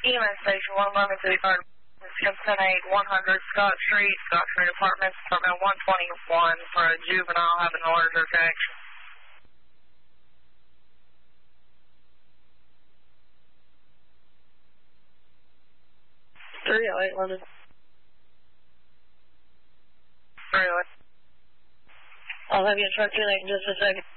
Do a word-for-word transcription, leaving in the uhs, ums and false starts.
E M S Station one, Lemon City Fire. Simpson eight, one hundred Scott Street, Scott Street Apartments, Apartment one twenty-one for a juvenile having an allergic reaction. three oh eight, Lemon. Really? I'll have you in truck two in just a second.